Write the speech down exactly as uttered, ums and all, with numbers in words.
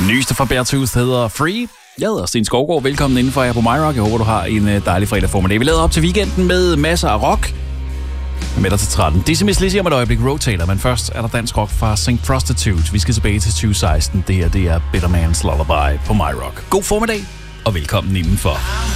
Nyeste fra Beartooth hedder Free. Jeg hedder Sten Skovgaard. Velkommen indenfor her på MyRock. Jeg håber, du har en dejlig fredag formiddag. Vi lader op til weekenden med masser af rock. Med dig til tretten. Dizzy Miss Lizzy om et øjeblik Rotator, men først er der dansk rock fra Saint Prostitute. Vi skal tilbage til tyve seksten. Det her, det er Bitter Man's Lullaby på MyRock. God formiddag, og velkommen indenfor.